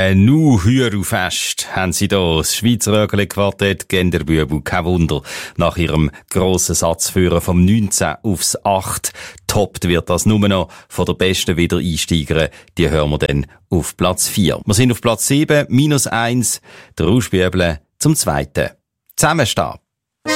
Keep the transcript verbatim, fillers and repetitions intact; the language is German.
Äh, nu hüru fest, haben sie da. Das Schweizer Rögele-Quartett Genderbübel, kein Wunder. Nach ihrem grossen Satzführer vom neunzehn aufs acht. Toppt wird das nur noch von der besten Wiedereinsteigerin. Die hören wir dann auf Platz vier. Wir sind auf Platz sieben, minus eins. Der Rauschbüble zum zweiten. Zusammenstehen.